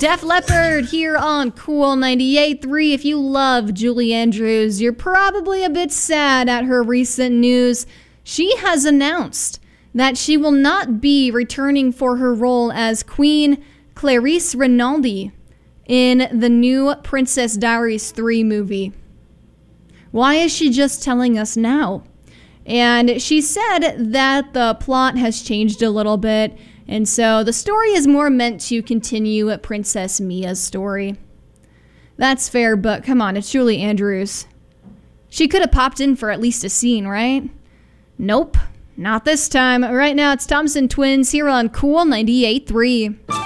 Def Leppard here on Cool 98.3. If you love Julie Andrews, you're probably a bit sad at her recent news. She has announced that she will not be returning for her role as Queen Clarice Rinaldi in the new Princess Diaries 3 movie. Why is she just telling us now? And she said that the plot has changed a little bit, and so the story is more meant to continue Princess Mia's story. That's fair, but come on, it's Julie Andrews. She could have popped in for at least a scene, right? Nope, not this time. Right now, it's Thompson Twins here on Cool 98.3.